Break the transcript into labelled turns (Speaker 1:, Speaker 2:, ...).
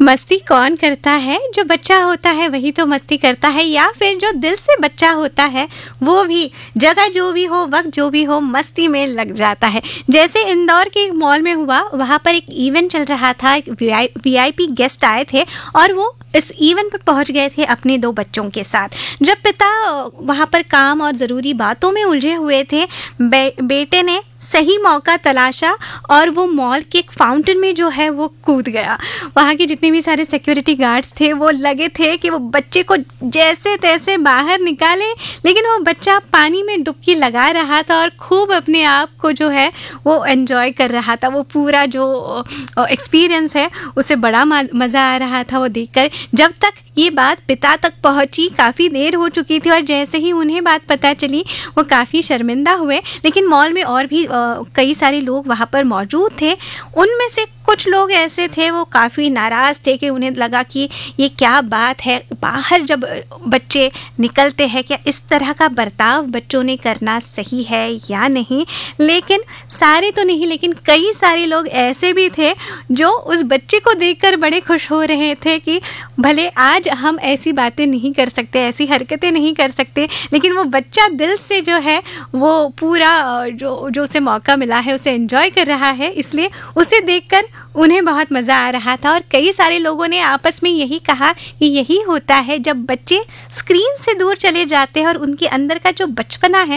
Speaker 1: मस्ती कौन करता है? जो बच्चा होता है वही तो मस्ती करता है, या फिर जो दिल से बच्चा होता है वो भी जगह जो भी हो, वक्त जो भी हो, मस्ती में लग जाता है। जैसे इंदौर के एक मॉल में हुआ, वहाँ पर एक इवेंट चल रहा था, एक वीआईपी गेस्ट आए थे और वो इस इवेंट पर पहुंच गए थे अपने 2 बच्चों के साथ। जब पिता वहाँ पर काम और ज़रूरी बातों में उलझे हुए थे, बेटे ने सही मौका तलाशा और वो मॉल के एक फाउंटेन में जो है वो कूद गया। वहाँ के जितने भी सारे सिक्योरिटी गार्ड्स थे वो लगे थे कि वो बच्चे को जैसे तैसे बाहर निकाले, लेकिन वो बच्चा पानी में डुबकी लगा रहा था और खूब अपने आप को जो है वो एंजॉय कर रहा था। वो पूरा जो एक्सपीरियंस है उसे बड़ा मज़ा आ रहा था वो देखकर। जब तक ये बात पिता तक पहुंची, काफ़ी देर हो चुकी थी और जैसे ही उन्हें बात पता चली वो काफ़ी शर्मिंदा हुए। लेकिन मॉल में और भी कई सारे लोग वहाँ पर मौजूद थे। उनमें से कुछ लोग ऐसे थे वो काफ़ी नाराज़ थे कि उन्हें लगा कि ये क्या बात है, बाहर जब बच्चे निकलते हैं क्या इस तरह का बर्ताव बच्चों ने करना सही है या नहीं। लेकिन सारे तो नहीं, लेकिन कई सारे लोग ऐसे भी थे जो उस बच्चे को देखकर बड़े खुश हो रहे थे कि भले आज हम ऐसी बातें नहीं कर सकते, ऐसी हरकतें नहीं कर सकते, लेकिन वो बच्चा दिल से जो है वो पूरा जो उसे मौका मिला है उसे एंजॉय कर रहा है, इसलिए उसे देखकर उन्हें बहुत मज़ा आ रहा था। और कई सारे लोगों ने आपस में यही कहा कि यही होता है जब बच्चे स्क्रीन से दूर चले जाते हैं और उनके अंदर का जो बचपना है